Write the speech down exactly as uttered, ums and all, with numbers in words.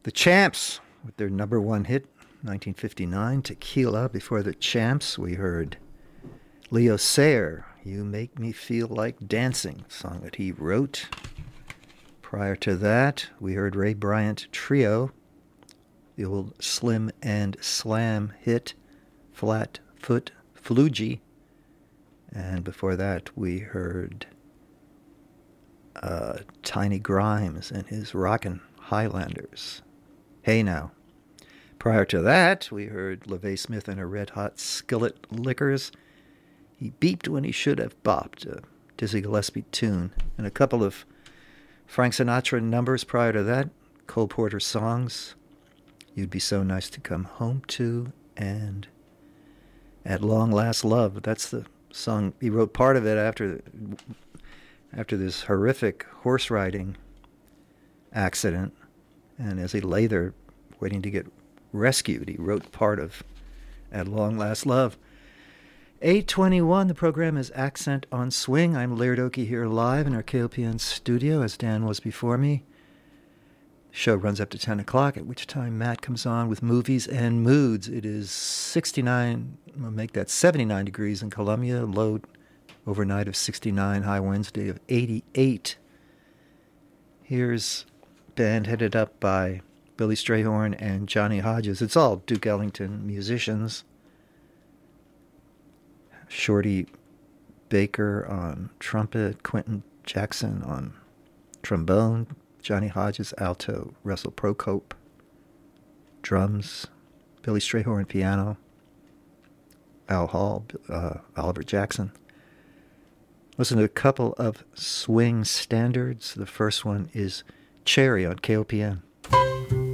The Champs with their number one hit, nineteen fifty-nine, Tequila. Before The Champs, we heard Leo Sayer, You Make Me Feel Like Dancing, a song that he wrote. Prior to that, we heard Ray Bryant Trio, the old Slim and Slam hit, Flat Foot Flugie. And before that, we heard uh, Tiny Grimes and his Rockin' Highlanders. Hey Now. Prior to that, we heard LaVey Smith and her Red Hot Skillet Lickers. He beeped when he should have bopped, a Dizzy Gillespie tune. And a couple of Frank Sinatra numbers prior to that, Cole Porter songs, You'd Be So Nice to Come Home To, and At Long Last Love. That's the song. He wrote part of it after after this horrific horse riding accident, and as he lay there waiting to get rescued, he wrote part of At Long Last Love. eight twenty-one, the program is Accent on Swing. I'm Laird Oakey here live in our K O P N studio, as Dan was before me. The show runs up to ten o'clock, at which time Matt comes on with Movies and Moods. It is sixty-nine, we'll make that seventy-nine degrees in Columbia, low overnight of sixty-nine, high Wednesday of eighty-eight. Here's a band headed up by Billy Strayhorn and Johnny Hodges. It's all Duke Ellington musicians. Shorty Baker on trumpet, Quentin Jackson on trombone, Johnny Hodges alto, Russell Procope drums, Billy Strayhorn piano, Al Hall, uh, Oliver Jackson. Listen to a couple of swing standards. The first one is Cherry on K O P N.